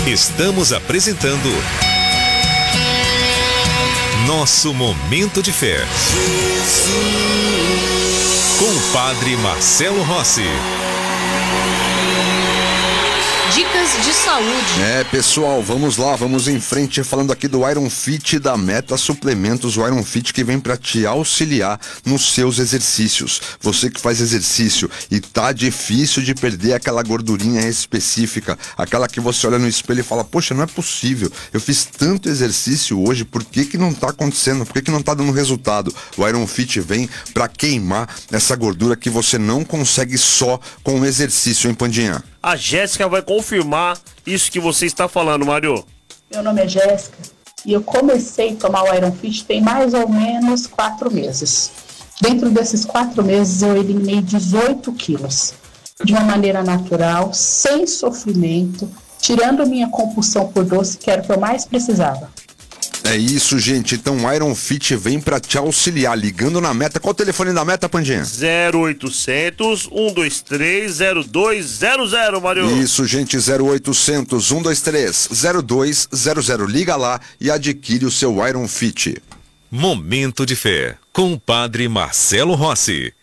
Estamos apresentando Nosso Momento de Fé com o Padre Marcelo Rossi. Dicas de saúde. Pessoal, vamos lá, vamos em frente, falando aqui do Iron Fit da Meta Suplementos, o Iron Fit que vem para te auxiliar nos seus exercícios. Você que faz exercício e tá difícil de perder aquela gordurinha específica, aquela que você olha no espelho e fala, poxa, não é possível, eu fiz tanto exercício hoje, por que não tá acontecendo, por que não tá dando resultado? O Iron Fit vem para queimar essa gordura que você não consegue só com o exercício, hein, Pandinha? A Jéssica vai confirmar isso que você está falando, Mário. Meu nome é Jéssica e eu comecei a tomar o Iron Fit tem mais ou menos 4 meses. Dentro desses 4 meses eu eliminei 18 quilos. De uma maneira natural, sem sofrimento, tirando minha compulsão por doce, que era o que eu mais precisava. É isso, gente. Então o Iron Fit vem pra te auxiliar, ligando na Meta. Qual o telefone da Meta, Pandinha? 0800 123 0200, Mário. Isso, gente, 0800 123 0200. Liga lá e adquire o seu Iron Fit. Momento de Fé com o Padre Marcelo Rossi.